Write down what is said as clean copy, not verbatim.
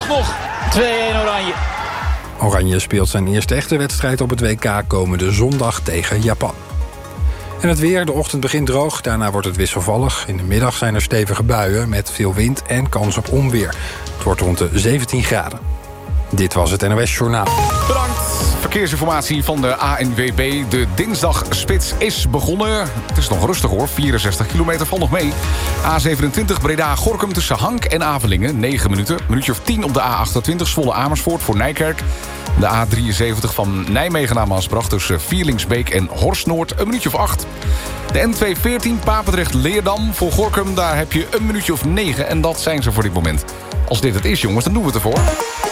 nog 2-1 Oranje. Oranje speelt zijn eerste echte wedstrijd op het WK komende zondag tegen Japan. En het weer, de ochtend begint droog, daarna wordt het wisselvallig. In de middag zijn er stevige buien met veel wind en kans op onweer. Het wordt rond de 17 graden. Dit was het NOS Journaal. Bedankt. Verkeersinformatie van de ANWB. De dinsdagspits is begonnen. Het is nog rustig hoor, 64 kilometer valt nog mee. A27 Breda-Gorinchem tussen Hank en Avelingen, 9 minuten. Minuutje of 10 op de A28 Zwolle-Amersfoort voor Nijkerk. De A73 van Nijmegen naar Maasbracht tussen Vierlingsbeek en Horst-Noord, een minuutje of 8. De N214 Papendrecht-Leerdam voor Gorinchem, daar heb je een minuutje of 9. En dat zijn ze voor dit moment. Als dit het is jongens, dan doen we het ervoor.